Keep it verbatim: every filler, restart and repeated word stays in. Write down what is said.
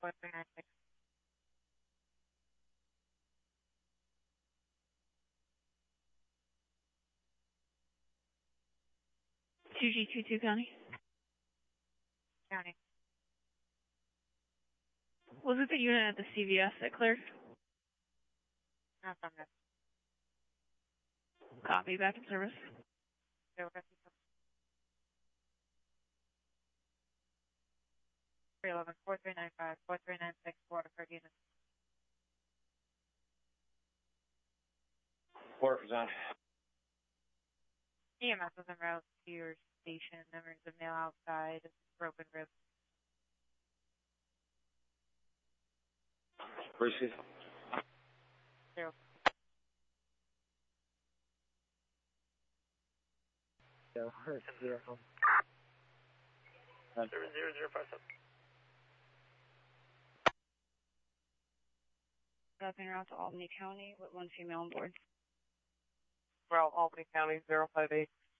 four three nine six. two G two two County. County. Was it the unit at the C V S that cleared? Not from this. Copy, back in service. Zero fifty seven. three eleven four three nine five four three nine six Waterford unit. Waterford's on. E M S is en route to your station. Members of male outside. Broken ribs. Receive. Zero. Zero, zero. Zero zero zero five seven. Nothing around to Albany County with one female on board. Well, Albany County, zero five eight.